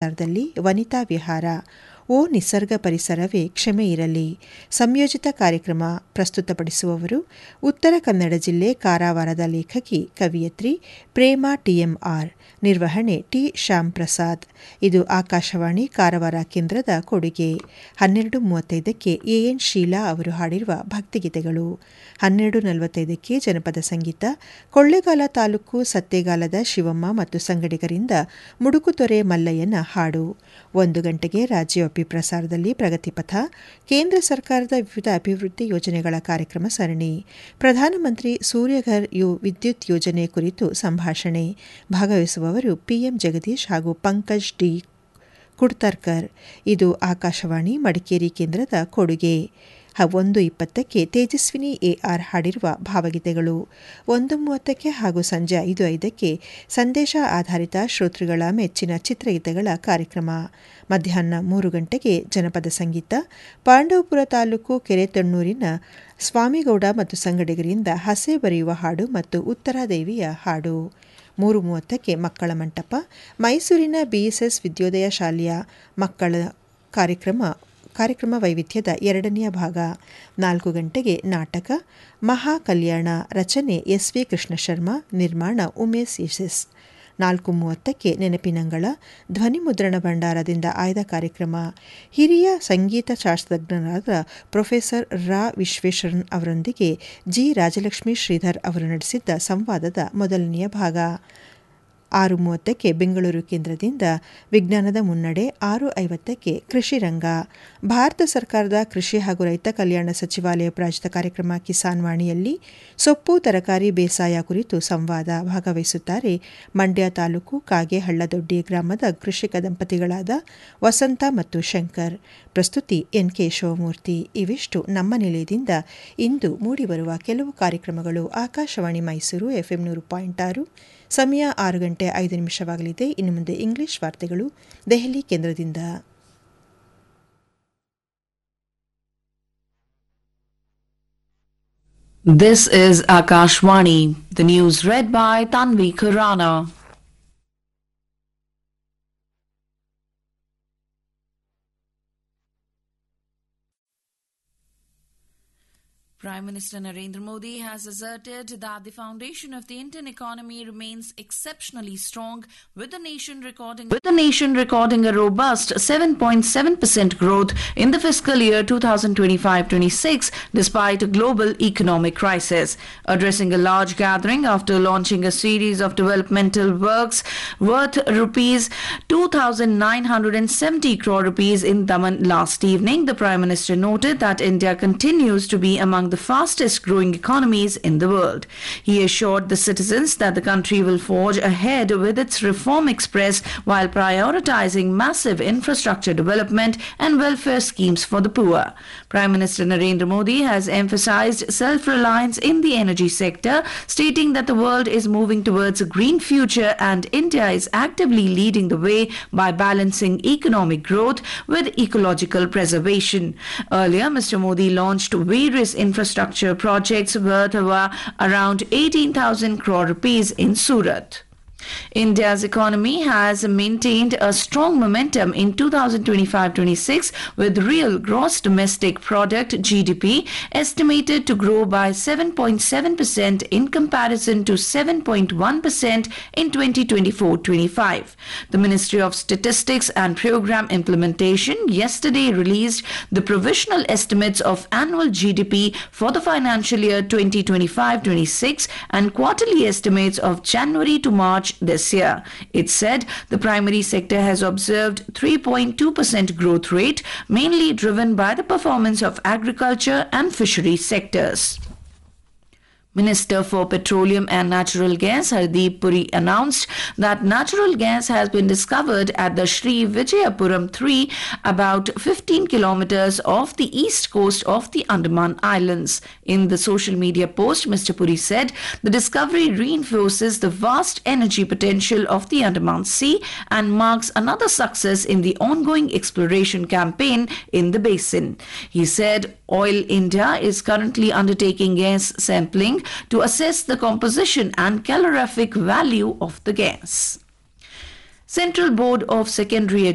ಪ್ರಸಾರದಲ್ಲಿ ವನಿತಾ ವಿಹಾರ, ಓ ನಿಸರ್ಗ ಪರಿಸರವೇ ಕ್ಷಮೆ ಇರಲಿ ಸಂಯೋಜಿತ ಕಾರ್ಯಕ್ರಮ ಪ್ರಸ್ತುತಪಡಿಸುವವರು ಉತ್ತರ ಕನ್ನಡ ಜಿಲ್ಲೆ ಕಾರವಾರದ ಲೇಖಕಿ ಕವಿಯತ್ರಿ ಪ್ರೇಮಾ ಟಿಎಂಆರ್. ನಿರ್ವಹಣೆ ಟಿ ಶ್ಯಾಮ್ ಪ್ರಸಾದ್. ಇದು ಆಕಾಶವಾಣಿ ಕಾರವಾರ ಕೇಂದ್ರದ ಕೊಡುಗೆ. 12:35ಕ್ಕೆ ಎಎನ್ ಶೀಲಾ ಅವರು ಹಾಡಿರುವ ಭಕ್ತಿಗೀತೆಗಳು. 12:45ಕ್ಕೆ ಜನಪದ ಸಂಗೀತ. ಕೊಳ್ಳೇಗಾಲ ತಾಲೂಕು ಸತ್ತೇಗಾಲದ ಶಿವಮ್ಮ ಮತ್ತು ಸಂಗಡಿಗರಿಂದ ಮುಡುಕುತೊರೆ ಮಲ್ಲಯ್ಯನ ಹಾಡು. 1 ಗಂಟೆಗೆ ರಾಜ್ಯವ್ಯಾಪಿ ಪ್ರಸಾರದಲ್ಲಿ ಪ್ರಗತಿಪಥ, ಕೇಂದ್ರ ಸರ್ಕಾರದ ವಿವಿಧ ಅಭಿವೃದ್ಧಿ ಯೋಜನೆಗಳ ಕಾರ್ಯಕ್ರಮ ಸರಣಿ. ಪ್ರಧಾನಮಂತ್ರಿ ಸೂರ್ಯಘರ್ ವಿದ್ಯುತ್ ಯೋಜನೆ ಕುರಿತು ಸಂಭಾಷಣೆ. ಭಾಗವಹಿಸುವವರು ಪಿಎಂ ಜಗದೀಶ್ ಹಾಗೂ ಪಂಕಜ್ ಡಿ ಕುಡ್ತರ್ಕರ್. ಇದು ಆಕಾಶವಾಣಿ ಮಡಿಕೇರಿ ಕೇಂದ್ರದ ಕೊಡುಗೆ. 1:20ಕ್ಕೆ ತೇಜಸ್ವಿನಿ ಎಆರ್ ಹಾಡಿರುವ ಭಾವಗೀತೆಗಳು. 1:30ಕ್ಕೆ ಹಾಗೂ ಸಂಜೆ 5:05ಕ್ಕೆ ಸಂದೇಶ ಆಧಾರಿತ ಶ್ರೋತೃಗಳ ಮೆಚ್ಚಿನ ಚಿತ್ರಗೀತೆಗಳ ಕಾರ್ಯಕ್ರಮ. ಮಧ್ಯಾಹ್ನ 3 ಗಂಟೆಗೆ ಜನಪದ ಸಂಗೀತ. ಪಾಂಡವಪುರ ತಾಲೂಕು ಕೆರೆತಣ್ಣೂರಿನ ಸ್ವಾಮಿಗೌಡ ಮತ್ತು ಸಂಗಡಿಗರಿಂದ ಹಸೆ ಬರೆಯುವ ಹಾಡು ಮತ್ತು ಉತ್ತರಾದೇವಿಯ ಹಾಡು. 3:30ಕ್ಕೆ ಮಕ್ಕಳ ಮಂಟಪ. ಮೈಸೂರಿನ ಬಿಎಸ್ಎಸ್ ವಿದ್ಯೋದಯ ಶಾಲೆಯ ಮಕ್ಕಳ ಕಾರ್ಯಕ್ರಮ ವೈವಿಧ್ಯದ 2ನೇ ಭಾಗ. 4 ಗಂಟೆಗೆ ನಾಟಕ ಮಹಾ ಕಲ್ಯಾಣ. ರಚನೆ ಎಸ್ವಿ ಕೃಷ್ಣಶರ್ಮ. ನಿರ್ಮಾಣ ಉಮೇಶ್ ಎಸ್ಎಸ್. 4:30ಕ್ಕೆ ನೆನಪಿನಂಗಳ ಧ್ವನಿಮುದ್ರಣ ಭಂಡಾರದಿಂದ ಆಯ್ದ ಕಾರ್ಯಕ್ರಮ. ಹಿರಿಯ ಸಂಗೀತ ಶಾಸ್ತ್ರಜ್ಞರಾದ ಪ್ರೊಫೆಸರ್ ರಾ ವಿಶ್ವೇಶ್ವರನ್ ಅವರೊಂದಿಗೆ ಜಿ ರಾಜಲಕ್ಷ್ಮಿ ಶ್ರೀಧರ್ ಅವರು ನಡೆಸಿದ್ದ ಸಂವಾದದ ಮೊದಲನೆಯ ಭಾಗ. 6:30ಕ್ಕೆ ಬೆಂಗಳೂರು ಕೇಂದ್ರದಿಂದ ವಿಜ್ಞಾನದ ಮುನ್ನಡೆ. 6:50ಕ್ಕೆ ಕೃಷಿ ರಂಗ. ಭಾರತ ಸರ್ಕಾರದ ಕೃಷಿ ಹಾಗೂ ರೈತ ಕಲ್ಯಾಣ ಸಚಿವಾಲಯ ಪ್ರಾಯೋಜಿತ ಕಾರ್ಯಕ್ರಮ ಕಿಸಾನ್ ವಾಣಿಯಲ್ಲಿ ಸೊಪ್ಪು ತರಕಾರಿ ಬೇಸಾಯ ಕುರಿತು ಸಂವಾದ. ಭಾಗವಹಿಸುತ್ತಾರೆ ಮಂಡ್ಯ ತಾಲೂಕು ಕಾಗೇಹಳ್ಳದೊಡ್ಡಿ ಗ್ರಾಮದ ಕೃಷಿಕ ದಂಪತಿಗಳಾದ ವಸಂತ ಮತ್ತು ಶಂಕರ್. ಪ್ರಸ್ತುತಿ ಎನ್ಕೆ ಶಿವಮೂರ್ತಿ. ಇವಿಷ್ಟು ನಮ್ಮ ನಿಲಯದಿಂದ ಇಂದು ಮೂಡಿಬರುವ ಕೆಲವು ಕಾರ್ಯಕ್ರಮಗಳು. ಆಕಾಶವಾಣಿ ಮೈಸೂರು ಎಫ್ಎಂ 100.6. ಸಮಯ 6 ಗಂಟೆ 5 ನಿಮಿಷವಾಗಲಿದೆ. ಇನ್ನು ಮುಂದೆ ಇಂಗ್ಲಿಷ್ ವಾರ್ತೆಗಳು ದೆಹಲಿ ಕೇಂದ್ರದಿಂದ. This is Akashvani. The news read by Tanvi Khurana. Prime Minister Narendra Modi has asserted that the foundation of the Indian economy remains exceptionally strong, with the nation recording a robust 7.7% growth in the fiscal year 2025-26 despite a global economic crisis. Addressing a large gathering after launching a series of developmental works worth rupees 2,970 crore rupees in Daman last evening, the Prime Minister noted that India continues to be among the fastest growing economies in the world. He assured the citizens that the country will forge ahead with its reform express while prioritizing massive infrastructure development and welfare schemes for the poor. Prime Minister Narendra Modi has emphasized self-reliance in the energy sector, stating that the world is moving towards a green future and India is actively leading the way by balancing economic growth with ecological preservation. Earlier, Mr. Modi launched various infrastructure projects worth around 18,000 crore rupees in Surat. India's economy has maintained a strong momentum in 2025-26 with real gross domestic product GDP estimated to grow by 7.7% in comparison to 7.1% in 2024-25. The Ministry of Statistics and Program Implementation yesterday released the provisional estimates of annual GDP for the financial year 2025-26 and quarterly estimates of January to March this year. It said the primary sector has observed 3.2% growth rate, mainly driven by the performance of agriculture and fishery sectors. Minister for Petroleum and Natural Gas Hardeep Puri announced that natural gas has been discovered at the Sri Vijayapuram 3, about 15 kilometers off the east coast of the Andaman Islands. In the social media post, Mr. Puri said the discovery reinforces the vast energy potential of the Andaman Sea and marks another success in the ongoing exploration campaign in the basin. He said Oil India is currently undertaking gas sampling to assess the composition and calorific value of the gas. Central Board of Secondary